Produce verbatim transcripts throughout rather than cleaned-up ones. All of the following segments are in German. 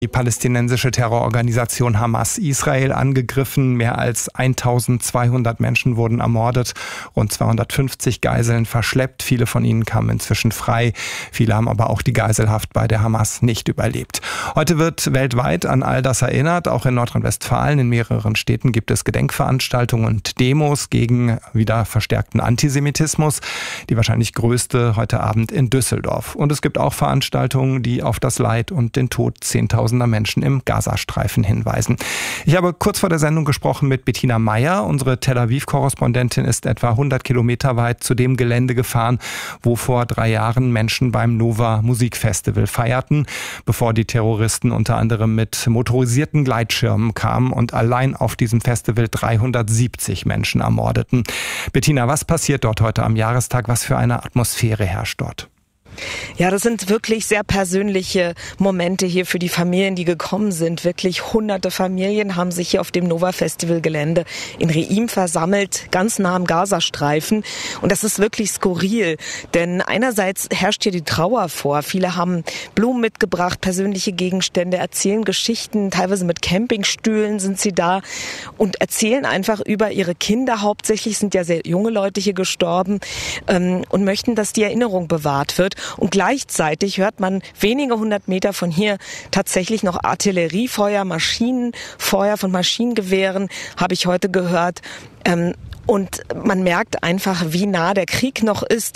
Die palästinensische Terrororganisation Hamas Israel angegriffen. Mehr als eintausendzweihundert Menschen wurden ermordet, rund zweihundertfünfzig Geiseln verschleppt. Viele von ihnen kamen inzwischen frei. Viele haben aber auch die Geiselhaft bei der Hamas nicht überlebt. Heute wird weltweit an all das erinnert. Auch in Nordrhein-Westfalen, in mehreren Städten gibt es Gedenkveranstaltungen und Demos gegen wieder verstärkten Antisemitismus. Die wahrscheinlich größte heute Abend in Düsseldorf. Und es gibt auch Veranstaltungen, die auf das Leid und den Tod zehntausender Menschen im Gazastreifen hinweisen. Ich habe kurz vor der Sendung gesprochen mit Bettina Meyer. Unsere Tel Aviv-Korrespondentin ist etwa hundert Kilometer weit zu dem Gelände gefahren, wo vor drei Jahren Menschen beim Nova Musikfestival feierten, bevor die Terroristen unter anderem mit motorisierten Gleitschirmen kamen und allein auf diesem Festival dreihundertsiebzig Menschen ermordeten. Bettina, was passiert dort heute am Jahrestag? Was für eine Atmosphäre herrscht dort? Ja, das sind wirklich sehr persönliche Momente hier für die Familien, die gekommen sind. Wirklich hunderte Familien haben sich hier auf dem Nova-Festival-Gelände in Reim versammelt, ganz nah am Gazastreifen. Und das ist wirklich skurril, denn einerseits herrscht hier die Trauer vor. Viele haben Blumen mitgebracht, persönliche Gegenstände, erzählen Geschichten, teilweise mit Campingstühlen sind sie da und erzählen einfach über ihre Kinder. Hauptsächlich sind ja sehr junge Leute hier gestorben ähm, und möchten, dass die Erinnerung bewahrt wird. Und gleichzeitig hört man wenige hundert Meter von hier tatsächlich noch Artilleriefeuer, Maschinenfeuer von Maschinengewehren, habe ich heute gehört. Ähm, Und man merkt einfach, wie nah der Krieg noch ist.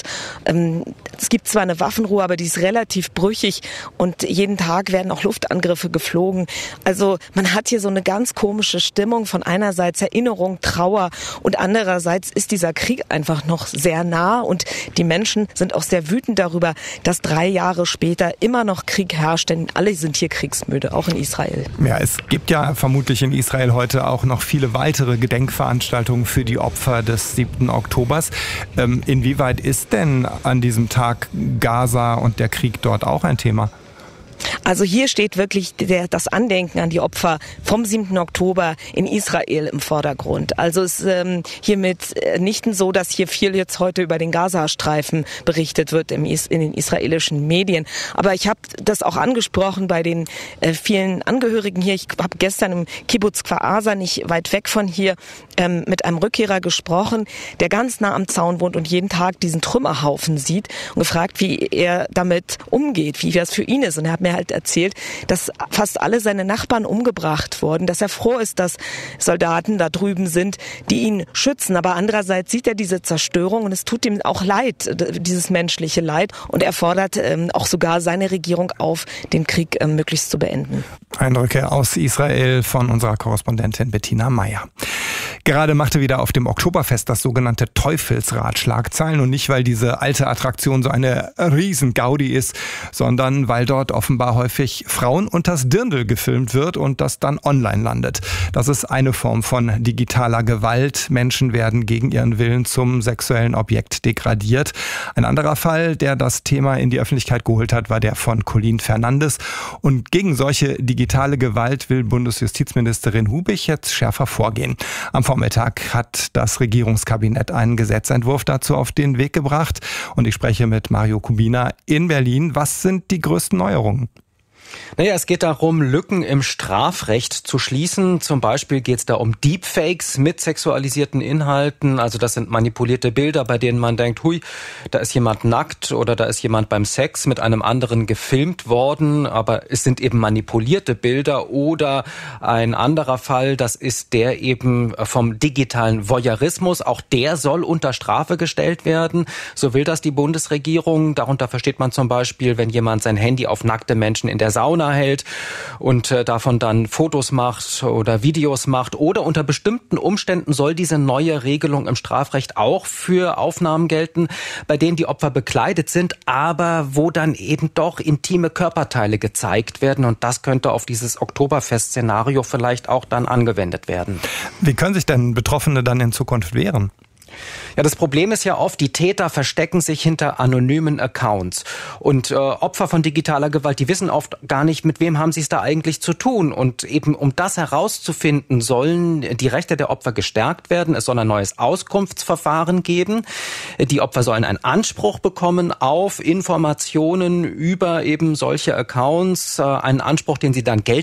Es gibt zwar eine Waffenruhe, aber die ist relativ brüchig und jeden Tag werden auch Luftangriffe geflogen. Also man hat hier so eine ganz komische Stimmung von einerseits Erinnerung, Trauer und andererseits ist dieser Krieg einfach noch sehr nah und die Menschen sind auch sehr wütend darüber, dass drei Jahre später immer noch Krieg herrscht, denn alle sind hier kriegsmüde, auch in Israel. Ja, es gibt ja vermutlich in Israel heute auch noch viele weitere Gedenkveranstaltungen für die Opfer des siebten Oktobers. Ähm, inwieweit ist denn an diesem Tag Gaza und der Krieg dort auch ein Thema? Also hier steht wirklich der, das Andenken an die Opfer vom siebten Oktober in Israel im Vordergrund. Also es ist ähm, hiermit nicht so, dass hier viel jetzt heute über den Gazastreifen berichtet wird im, in den israelischen Medien. Aber ich habe das auch angesprochen bei den äh, vielen Angehörigen hier. Ich habe gestern im Kibbutz Kfar Aza, nicht weit weg von hier, ähm, mit einem Rückkehrer gesprochen, der ganz nah am Zaun wohnt und jeden Tag diesen Trümmerhaufen sieht und gefragt, wie er damit umgeht, wie das für ihn ist. Und er hat mir halt erzählt, dass fast alle seine Nachbarn umgebracht wurden, dass er froh ist, dass Soldaten da drüben sind, die ihn schützen. Aber andererseits sieht er diese Zerstörung und es tut ihm auch leid, dieses menschliche Leid. Und er fordert ähm, auch sogar seine Regierung auf, den Krieg ähm, möglichst zu beenden. Eindrücke aus Israel von unserer Korrespondentin Bettina Meyer. Gerade machte wieder auf dem Oktoberfest das sogenannte Teufelsrad Schlagzeilen und nicht, weil diese alte Attraktion so eine riesen Gaudi ist, sondern weil dort offenbar häufig Frauen unters Dirndl gefilmt wird und das dann online landet. Das ist eine Form von digitaler Gewalt. Menschen werden gegen ihren Willen zum sexuellen Objekt degradiert. Ein anderer Fall, der das Thema in die Öffentlichkeit geholt hat, war der von Colin Fernandes. Und gegen solche digitale Gewalt will Bundesjustizministerin Hubich jetzt schärfer vorgehen. Am Vormittag hat das Regierungskabinett einen Gesetzentwurf dazu auf den Weg gebracht. Und ich spreche mit Mario Kubina in Berlin. Was sind die größten Neuerungen? Naja, es geht darum, Lücken im Strafrecht zu schließen. Zum Beispiel geht es da um Deepfakes mit sexualisierten Inhalten. Also das sind manipulierte Bilder, bei denen man denkt, hui, da ist jemand nackt oder da ist jemand beim Sex mit einem anderen gefilmt worden. Aber es sind eben manipulierte Bilder. Oder ein anderer Fall, das ist der eben vom digitalen Voyeurismus. Auch der soll unter Strafe gestellt werden. So will das die Bundesregierung. Darunter versteht man zum Beispiel, wenn jemand sein Handy auf nackte Menschen in der Sauna hält und äh, davon dann Fotos macht oder Videos macht. Oder unter bestimmten Umständen soll diese neue Regelung im Strafrecht auch für Aufnahmen gelten, bei denen die Opfer bekleidet sind, aber wo dann eben doch intime Körperteile gezeigt werden. Und das könnte auf dieses Oktoberfest-Szenario vielleicht auch dann angewendet werden. Wie können sich denn Betroffene dann in Zukunft wehren? Ja, das Problem ist ja oft, die Täter verstecken sich hinter anonymen Accounts. Und äh, Opfer von digitaler Gewalt, die wissen oft gar nicht, mit wem haben sie es da eigentlich zu tun. Und eben um das herauszufinden, sollen die Rechte der Opfer gestärkt werden. Es soll ein neues Auskunftsverfahren geben. Die Opfer sollen einen Anspruch bekommen auf Informationen über eben solche Accounts. Äh, einen Anspruch, den sie dann geltend